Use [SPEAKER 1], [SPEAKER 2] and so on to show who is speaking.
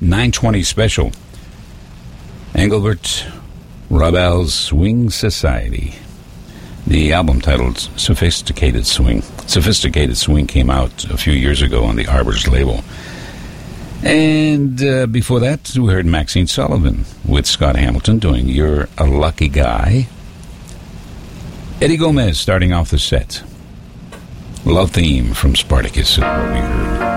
[SPEAKER 1] 920 special. Engelbert Hubbell's Swing Society. The album titled Sophisticated Swing. Sophisticated Swing came out a few years ago on the Arbors label. And before that, we heard Maxine Sullivan with Scott Hamilton doing You're a Lucky Guy. Eddie Gomez starting off the set. Love Theme from Spartacus, what we heard.